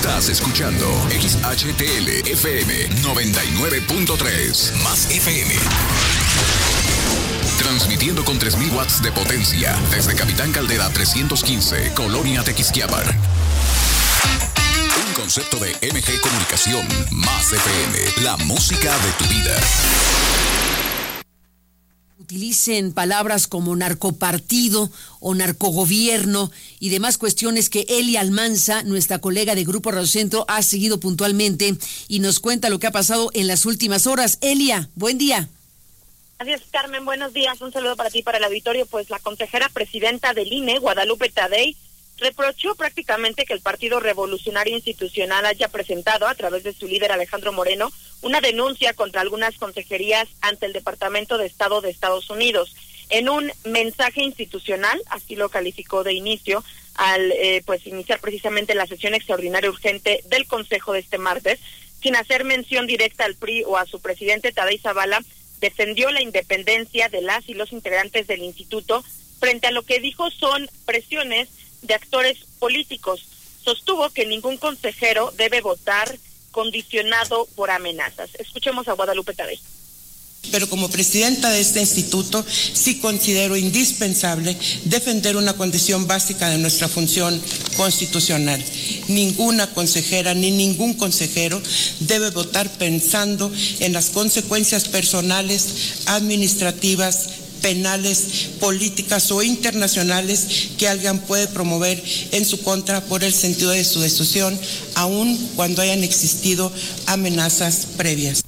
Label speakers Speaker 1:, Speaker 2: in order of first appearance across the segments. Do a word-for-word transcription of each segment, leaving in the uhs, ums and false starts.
Speaker 1: Estás escuchando X H T L F M noventa y nueve punto tres, más F M. Transmitiendo con tres mil watts de potencia desde Capitán Caldera trescientos quince, Colonia Tequisquiapan. Un concepto de M G Comunicación, más F M, la música de tu vida.
Speaker 2: Utilicen palabras como narcopartido o narcogobierno y demás cuestiones que Elia Almanza, nuestra colega de Grupo Radio Centro, ha seguido puntualmente y nos cuenta lo que ha pasado en las últimas horas. Elia, buen día.
Speaker 3: Así es, Carmen, buenos días. Un saludo para ti, para el auditorio. Pues la consejera presidenta del I N E, Guadalupe Tadei, reprochó prácticamente que el Partido Revolucionario Institucional haya presentado, a través de su líder Alejandro Moreno, una denuncia contra algunas consejerías ante el Departamento de Estado de Estados Unidos. En un mensaje institucional, así lo calificó de inicio, al eh, pues iniciar precisamente la sesión extraordinaria urgente del Consejo de este martes, sin hacer mención directa al P R I o a su presidente, Tadei Zavala, defendió la independencia de las y los integrantes del instituto frente a lo que dijo son presiones de actores políticos. Sostuvo que ningún consejero debe votar condicionado por amenazas. Escuchemos a Guadalupe Tadei.
Speaker 4: Pero como presidenta de este instituto, sí considero indispensable defender una condición básica de nuestra función constitucional. Ninguna consejera ni ningún consejero debe votar pensando en las consecuencias personales, administrativas, penales, políticas o internacionales que alguien puede promover en su contra por el sentido de su decisión, aun cuando hayan existido amenazas previas.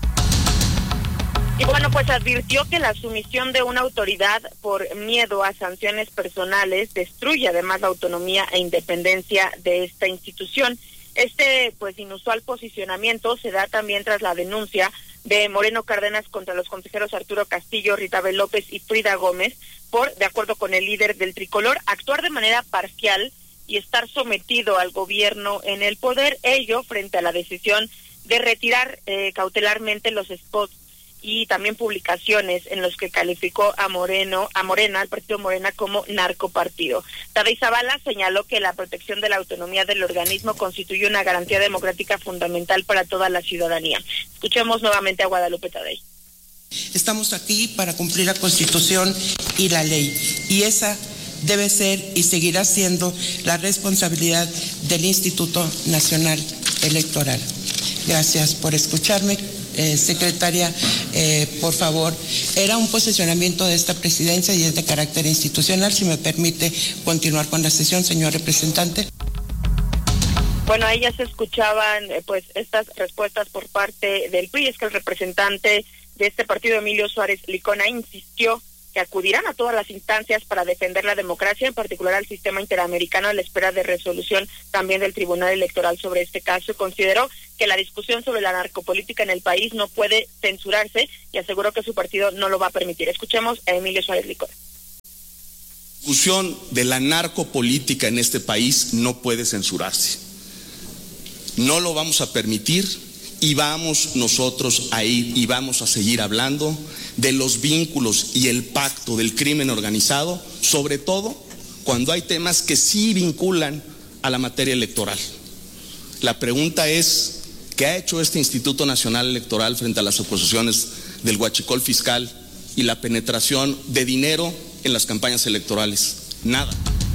Speaker 3: Y bueno, pues advirtió que la sumisión de una autoridad por miedo a sanciones personales destruye además la autonomía e independencia de esta institución. Este pues inusual posicionamiento se da también tras la denuncia de Moreno Cárdenas contra los consejeros Arturo Castillo, Rita B. López y Frida Gómez por, de acuerdo con el líder del tricolor, actuar de manera parcial y estar sometido al gobierno en el poder, ello frente a la decisión de retirar eh, cautelarmente los spots y también publicaciones en los que calificó a Moreno, a Morena, al partido Morena, como narcopartido. Tadei Zavala señaló que la protección de la autonomía del organismo constituye una garantía democrática fundamental para toda la ciudadanía. Escuchemos nuevamente a Guadalupe Tadei.
Speaker 4: Estamos aquí para cumplir la Constitución y la ley, y esa debe ser y seguirá siendo la responsabilidad del Instituto Nacional Electoral. Gracias por escucharme. Eh, secretaria, eh, por favor, era un posicionamiento de esta presidencia y es de carácter institucional. Si me permite continuar con la sesión, señor representante.
Speaker 3: Bueno, ahí ya se escuchaban eh, pues estas respuestas por parte del P R I. Es que el representante de este partido, Emilio Suárez Licona, insistió que acudirán a todas las instancias para defender la democracia, en particular al sistema interamericano, a la espera de resolución también del Tribunal Electoral sobre este caso. Consideró que la discusión sobre la narcopolítica en el país no puede censurarse y aseguró que su partido no lo va a permitir. Escuchemos a Emilio Suárez Licona.
Speaker 5: La discusión de la narcopolítica en este país no puede censurarse. No lo vamos a permitir. Y vamos nosotros a ir y vamos a seguir hablando de los vínculos y el pacto del crimen organizado, sobre todo cuando hay temas que sí vinculan a la materia electoral. La pregunta es, ¿qué ha hecho este Instituto Nacional Electoral frente a las acusaciones del huachicol fiscal y la penetración de dinero en las campañas electorales? Nada.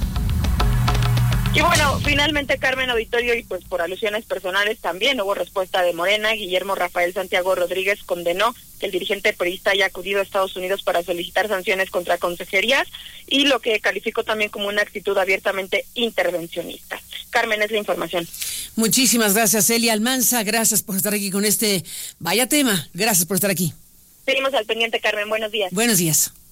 Speaker 3: Y bueno, finalmente, Carmen, auditorio, y pues por alusiones personales también hubo respuesta de Morena. Guillermo Rafael Santiago Rodríguez condenó que el dirigente priista haya acudido a Estados Unidos para solicitar sanciones contra consejerías y lo que calificó también como una actitud abiertamente intervencionista. Carmen, es la información.
Speaker 2: Muchísimas gracias, Elia Almanza. Gracias por estar aquí con este vaya tema. Gracias por estar aquí.
Speaker 3: Seguimos al pendiente, Carmen. Buenos días.
Speaker 2: Buenos días.